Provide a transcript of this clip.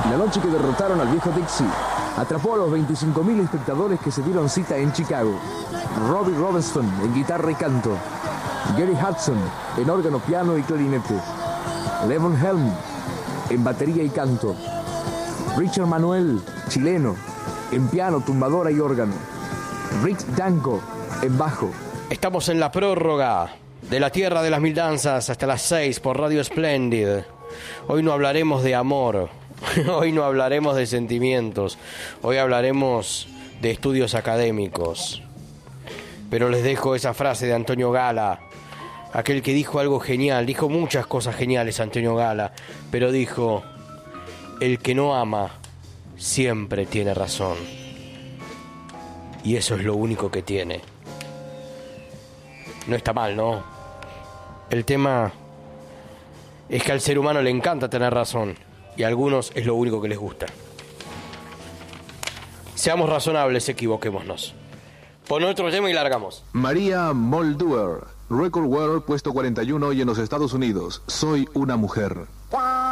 La noche que derrotaron al viejo Dixie atrapó a los 25.000 espectadores que se dieron cita en Chicago. Robbie Robertson en guitarra y canto, Gary Hudson en órgano, piano y clarinete, Levon Helm en batería y canto, Richard Manuel, chileno, en piano, tumbadora y órgano, Rick Danko en bajo. Estamos en la prórroga de la Tierra de las Mil Danzas hasta las 6 por Radio Splendid. Hoy no hablaremos de amor, hoy no hablaremos de sentimientos, hoy hablaremos de estudios académicos. Pero les dejo esa frase de Antonio Gala, aquel que dijo algo genial, dijo muchas cosas geniales Antonio Gala, pero dijo: el que no ama siempre tiene razón. Y eso es lo único que tiene. No está mal, ¿no? El tema es que al ser humano le encanta tener razón, y a algunos es lo único que les gusta. Seamos razonables, equivoquémonos. Pon otro tema y largamos. María Muldaur, Record World, puesto 41 y en los Estados Unidos. Soy una mujer.